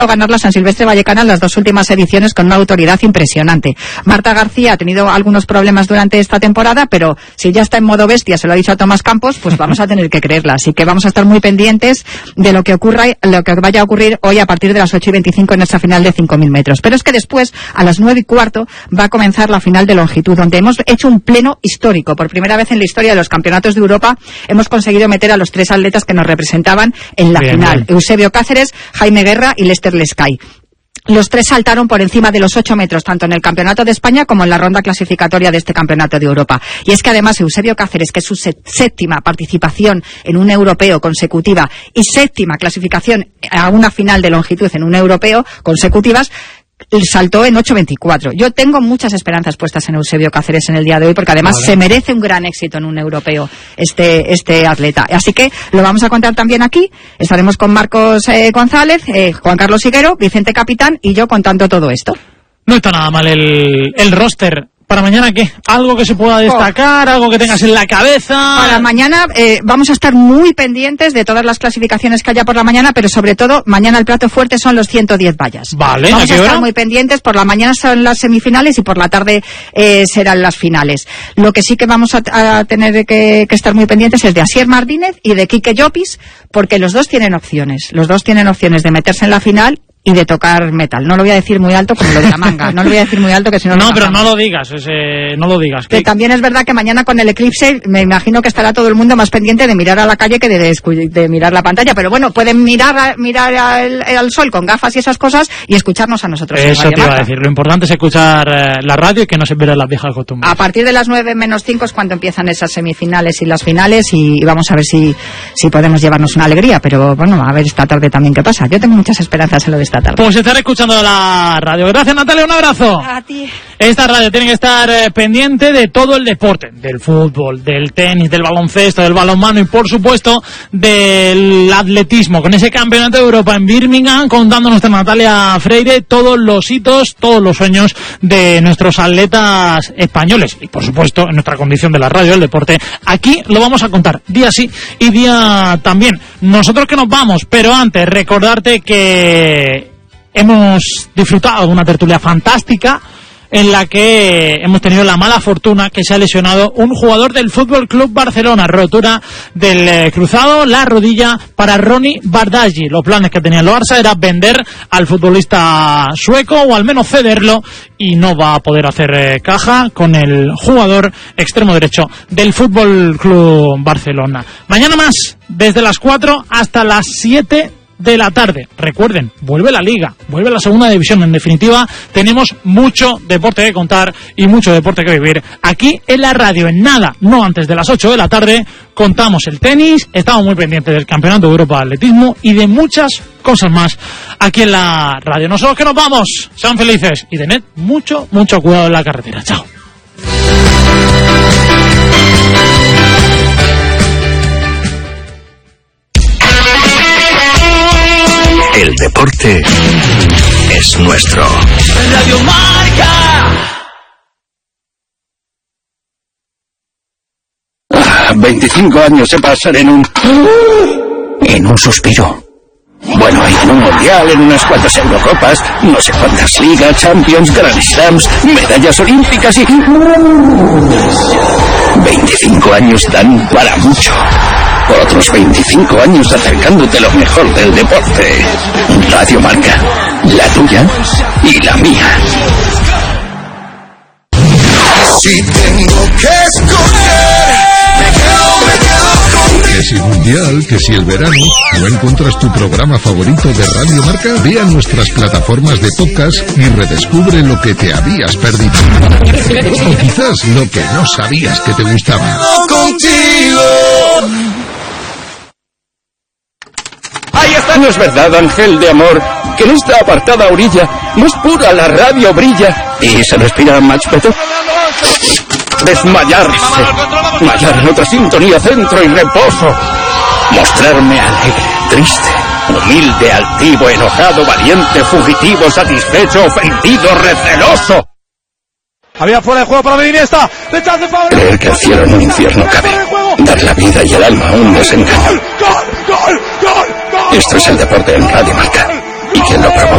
ganar la San Silvestre Vallecana en las 2 últimas ediciones con una autoridad impresionante. Marta García ha tenido algunos problemas durante esta temporada, pero si ya está en modo bestia, se lo ha dicho a Tomás Campos, pues vamos a tener que creerla. Así que vamos a estar muy pendientes de lo que vaya a ocurrir hoy a partir de las 8:25 en esa final de 5.000 metros. Pero es que después, a las 9:15, va a comenzar la final de longitud, donde hemos hecho un pleno histórico. Por primera vez en la historia de los campeonatos de Europa hemos conseguido meter a los 3 atletas que nos representaban en la final. Eusebio Cáceres, Jaime Guerra y Lester Lescay. Los 3 saltaron por encima de los 8 metros, tanto en el Campeonato de España como en la ronda clasificatoria de este Campeonato de Europa. Y es que además Eusebio Cáceres, que es su séptima participación en un europeo consecutiva y séptima clasificación a una final de longitud en un europeo consecutivas, saltó en 8:24. Yo tengo muchas esperanzas puestas en Eusebio Cáceres en el día de hoy, porque además se merece un gran éxito en un europeo este atleta. Así que lo vamos a contar también aquí. Estaremos con Marcos González, Juan Carlos Higuero, Vicente Capitán y yo contando todo esto. No está nada mal el roster. ¿Para mañana qué? ¿Algo que se pueda destacar? ¿Algo que tengas en la cabeza? Para mañana vamos a estar muy pendientes de todas las clasificaciones que haya por la mañana, pero sobre todo, mañana el plato fuerte son los 110 vallas. Vale, vamos ¿a qué estar hora? muy pendientes. Por la mañana son las semifinales y por la tarde serán las finales. Lo que sí que vamos a tener que estar muy pendientes es de Asier Martínez y de Quique Llopis, porque los dos tienen opciones. Los dos tienen opciones de meterse en la final y de tocar metal. No lo voy a decir muy alto como lo de la manga. No lo voy a decir muy alto, que si no... No, pero no lo digas, no lo digas. Que también es verdad que mañana con el eclipse me imagino que estará todo el mundo más pendiente de mirar a la calle que de mirar la pantalla. Pero bueno, pueden mirar al sol con gafas y esas cosas y escucharnos a nosotros. Eso te iba a decir. Lo importante es escuchar la radio y que no se pierdan las viejas costumbres. A partir de las 9:05 es cuando empiezan esas semifinales y las finales y vamos a ver si podemos llevarnos una alegría. Pero bueno, a ver esta tarde también qué pasa. Yo tengo muchas esperanzas en lo de esta tarde. Pues estaré escuchando la radio. Gracias, Natalia, un abrazo. A ti. Esta radio tiene que estar pendiente de todo el deporte, del fútbol, del tenis, del baloncesto, del balonmano y por supuesto del atletismo, con ese campeonato de Europa en Birmingham, contando nuestra Natalia Freire todos los hitos, todos los sueños de nuestros atletas españoles y por supuesto en nuestra condición de la radio, del deporte, aquí lo vamos a contar día sí y día también. Nosotros que nos vamos, pero antes recordarte que hemos disfrutado de una tertulia fantástica en la que hemos tenido la mala fortuna que se ha lesionado un jugador del Fútbol Club Barcelona, rotura del cruzado, la rodilla para Ronny Bardghji. Los planes que tenía el Barça era vender al futbolista sueco o al menos cederlo y no va a poder hacer caja con el jugador extremo derecho del Fútbol Club Barcelona. Mañana más, desde las 4 hasta las 7 de la tarde. Recuerden, vuelve la Liga, vuelve la segunda división. En definitiva, tenemos mucho deporte que contar y mucho deporte que vivir aquí en la radio. En nada, no antes de las 8 de la tarde, contamos el tenis, estamos muy pendientes del Campeonato de Europa de Atletismo y de muchas cosas más aquí en la radio. Nosotros que nos vamos, sean felices y tened mucho cuidado en la carretera. Chao. El deporte es nuestro. Radio Marca. 25 años se pasan en un suspiro. Bueno, y en un mundial, en unas cuantas Eurocopas, no sé cuántas ligas, Champions, Grand Slams, medallas olímpicas y... 25 años dan para mucho. Otros 25 años acercándote lo mejor del deporte. Radio Marca, la tuya y la mía. Si tengo que escoger, me quedo con... Que si mundial, que si el verano, ¿no encuentras tu programa favorito de Radio Marca? Ve a nuestras plataformas de podcast y redescubre lo que te habías perdido. O quizás lo que no sabías que te gustaba. Contigo. Ahí está. No es verdad, ángel de amor, que en esta apartada orilla más pura la radio brilla y se respira más peto. Desmayarse, mallar en otra sintonía, centro y reposo. Mostrarme alegre, triste, humilde, altivo, enojado, valiente, fugitivo, satisfecho, ofendido, receloso. Había fuera de juego para Iniesta. Creer que el cielo en un infierno cabe. Dar la vida y el alma a un desengaño. Esto es el deporte en Radio Marca. Y quien lo provoca